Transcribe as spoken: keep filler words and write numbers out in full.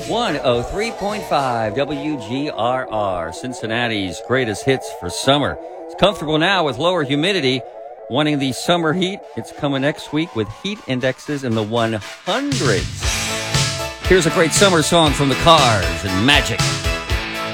one oh three point five W G R R, Cincinnati's greatest hits for summer. It's comfortable now with lower humidity. Wanting the summer heat? It's coming next week with heat indexes in the one hundreds. Here's a great summer song from the Cars and Magic.